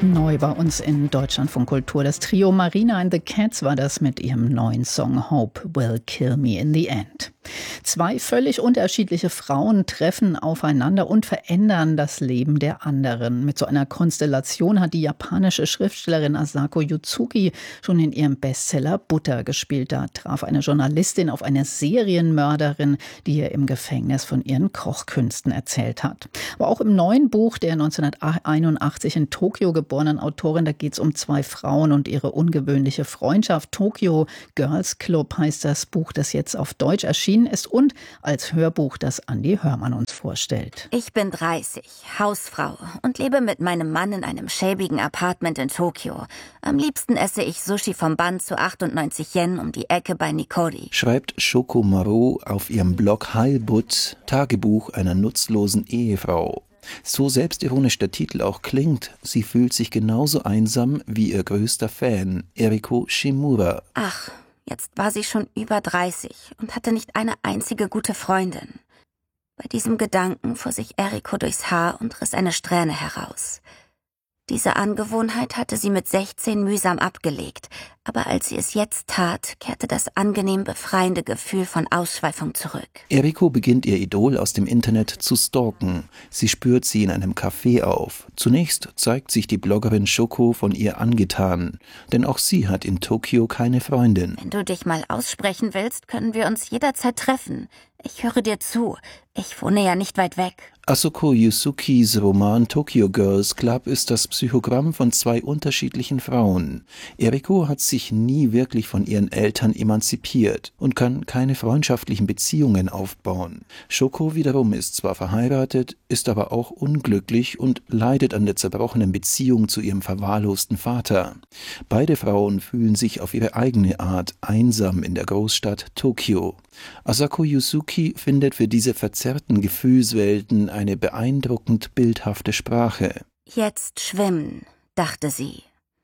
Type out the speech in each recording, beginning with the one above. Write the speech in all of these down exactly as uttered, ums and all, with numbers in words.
Neu bei uns in Deutschlandfunk Kultur. Das Trio Marina and the Cats war das mit ihrem neuen Song Hope Will Kill Me in the End. Zwei völlig unterschiedliche Frauen treffen aufeinander und verändern das Leben der anderen. Mit so einer Konstellation hat die japanische Schriftstellerin Asako Yuzuki schon in ihrem Bestseller Butter gespielt. Da traf eine Journalistin auf eine Serienmörderin, die ihr im Gefängnis von ihren Kochkünsten erzählt hat. Aber auch im neuen Buch der neunzehnhunderteinundachtzig in Tokio geborenen Autorin, da geht es um zwei Frauen und ihre ungewöhnliche Freundschaft. Tokyo Girls Club heißt das Buch, das jetzt auf Deutsch erschienen ist und als Hörbuch, das Andi Hörmann uns vorstellt. Ich bin dreißig, Hausfrau und lebe mit meinem Mann in einem schäbigen Apartment in Tokio. Am liebsten esse ich Sushi vom Band zu achtundneunzig Yen um die Ecke bei Nikori. Schreibt Shoko Maru auf ihrem Blog Heilbutt, Tagebuch einer nutzlosen Ehefrau. So selbstironisch der Titel auch klingt, sie fühlt sich genauso einsam wie ihr größter Fan, Eriko Shimura. Ach, jetzt war sie schon über dreißig und hatte nicht eine einzige gute Freundin. Bei diesem Gedanken fuhr sich Eriko durchs Haar und riss eine Strähne heraus. Diese Angewohnheit hatte sie mit sechzehn mühsam abgelegt, aber als sie es jetzt tat, kehrte das angenehm befreiende Gefühl von Ausschweifung zurück. Eriko beginnt ihr Idol aus dem Internet zu stalken. Sie spürt sie in einem Café auf. Zunächst zeigt sich die Bloggerin Shoko von ihr angetan, denn auch sie hat in Tokio keine Freundin. Wenn du dich mal aussprechen willst, können wir uns jederzeit treffen. Ich höre dir zu. Ich wohne ja nicht weit weg. Asako Yuzukis Roman Tokyo Girls Club ist das Psychogramm von zwei unterschiedlichen Frauen. Eriko hat sich nie wirklich von ihren Eltern emanzipiert und kann keine freundschaftlichen Beziehungen aufbauen. Shoko wiederum ist zwar verheiratet, ist aber auch unglücklich und leidet an der zerbrochenen Beziehung zu ihrem verwahrlosten Vater. Beide Frauen fühlen sich auf ihre eigene Art einsam in der Großstadt Tokio. Asako Yuzuki findet für diese verzerrten Gefühlswelten eine beeindruckend bildhafte Sprache. Jetzt schwimmen, dachte sie.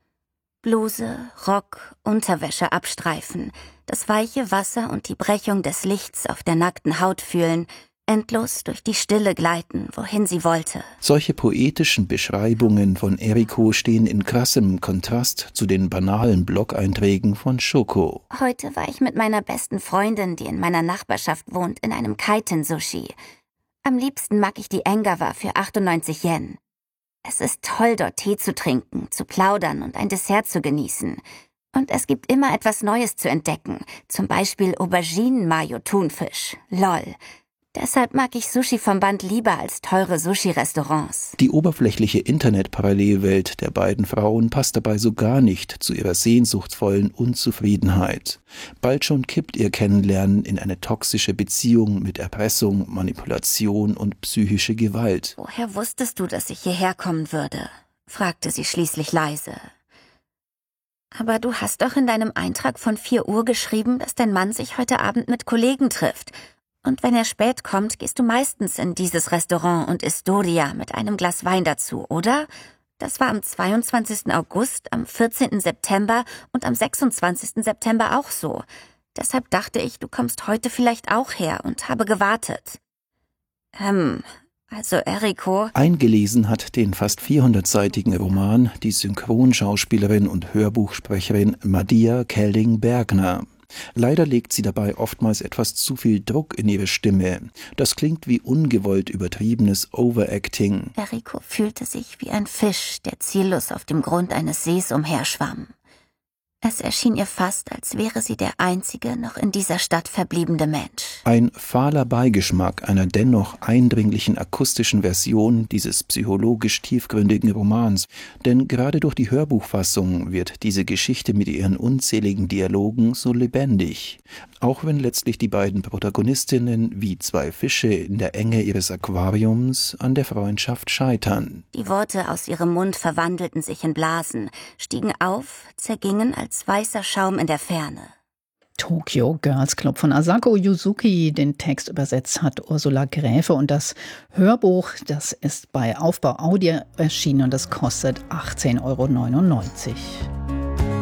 Bluse, Rock, Unterwäsche abstreifen, das weiche Wasser und die Brechung des Lichts auf der nackten Haut fühlen, endlos durch die Stille gleiten, wohin sie wollte. Solche poetischen Beschreibungen von Eriko stehen in krassem Kontrast zu den banalen Blog-Einträgen von Shoko. Heute war ich mit meiner besten Freundin, die in meiner Nachbarschaft wohnt, in einem Kaiten-Sushi. Am liebsten mag ich die Engawa für achtundneunzig Yen. Es ist toll, dort Tee zu trinken, zu plaudern und ein Dessert zu genießen. Und es gibt immer etwas Neues zu entdecken, zum Beispiel Auberginen-Mayo-Thunfisch. Lol. Deshalb mag ich Sushi vom Band lieber als teure Sushi-Restaurants. Die oberflächliche Internet-Parallelwelt der beiden Frauen passt dabei so gar nicht zu ihrer sehnsuchtsvollen Unzufriedenheit. Bald schon kippt ihr Kennenlernen in eine toxische Beziehung mit Erpressung, Manipulation und psychische Gewalt. Woher wusstest du, dass ich hierher kommen würde? Fragte sie schließlich leise. Aber du hast doch in deinem Eintrag von vier Uhr geschrieben, dass dein Mann sich heute Abend mit Kollegen trifft. Und wenn er spät kommt, gehst du meistens in dieses Restaurant und isst Doria mit einem Glas Wein dazu, oder? Das war am zweiundzwanzigsten August, am vierzehnten September und am sechsundzwanzigsten September auch so. Deshalb dachte ich, du kommst heute vielleicht auch her und habe gewartet. Ähm, also Eriko... Eingelesen hat den fast vierhundertseitigen Roman die Synchronschauspielerin und Hörbuchsprecherin Madia Kelding-Bergner. Leider legt sie dabei oftmals etwas zu viel Druck in ihre Stimme. Das klingt wie ungewollt übertriebenes Overacting. Eriko fühlte sich wie ein Fisch, der ziellos auf dem Grund eines Sees umherschwamm. Es erschien ihr fast, als wäre sie der einzige noch in dieser Stadt verbliebene Mensch. Ein fahler Beigeschmack einer dennoch eindringlichen akustischen Version dieses psychologisch tiefgründigen Romans. Denn gerade durch die Hörbuchfassung wird diese Geschichte mit ihren unzähligen Dialogen so lebendig. Auch wenn letztlich die beiden Protagonistinnen wie zwei Fische in der Enge ihres Aquariums an der Freundschaft scheitern. Die Worte aus ihrem Mund verwandelten sich in Blasen, stiegen auf, zergingen als weißer Schaum in der Ferne. Tokyo Girls Club von Asako Yuzuki. Den Text übersetzt hat Ursula Gräfe und das Hörbuch, das ist bei Aufbau Audio erschienen und das kostet achtzehn Euro neunundneunzig.